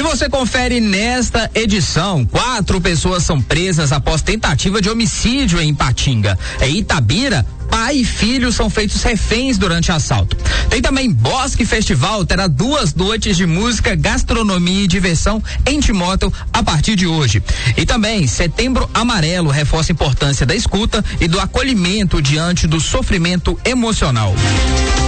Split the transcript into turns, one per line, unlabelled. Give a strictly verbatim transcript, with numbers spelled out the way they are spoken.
você confere nesta edição. Quatro pessoas são presas após tentativa de homicídio em Ipatinga. Em Itabira, pai e filho são feitos reféns durante assalto. Tem também Bosque Festival, terá duas noites de música, gastronomia e diversão em Timóteo a partir de hoje. E também Setembro Amarelo reforça a importância da escuta e do acolhimento diante do sofrimento emocional.